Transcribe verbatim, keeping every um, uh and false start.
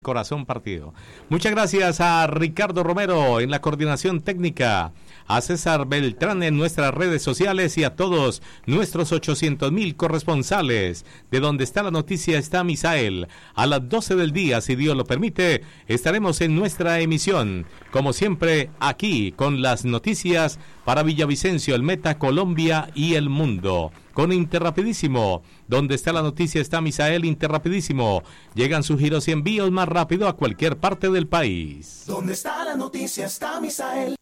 Corazón partido. Muchas gracias a Ricardo Romero en la coordinación técnica, a César Beltrán en nuestras redes sociales y a todos nuestros ochocientos mil corresponsales. De donde está la noticia está Misael. A las doce del día, si Dios lo permite, estaremos en nuestra emisión, como siempre, aquí con las noticias para Villavicencio, el Meta, Colombia y el mundo. Con Interrapidísimo, donde está la noticia está Misael. Interrapidísimo, llegan sus giros y envíos más rápido a cualquier parte del país. Donde está la noticia está Misael.